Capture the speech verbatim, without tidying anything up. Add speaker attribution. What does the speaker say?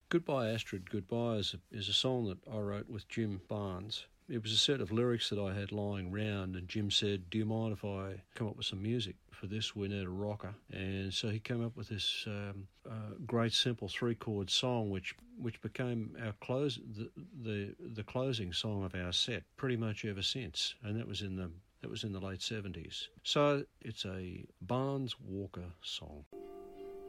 Speaker 1: Goodbye Astrid, Goodbye is a, is a song that I wrote with Jim Barnes. It was a set of lyrics that I had lying round, and Jim said, do you mind if I come up with some music for this? We need a rocker. And so he came up with this um, uh, great simple three-chord song, which which became our close the, the the closing song of our set pretty much ever since, and that was in the that was in the late seventies. So it's a Barnes Walker song.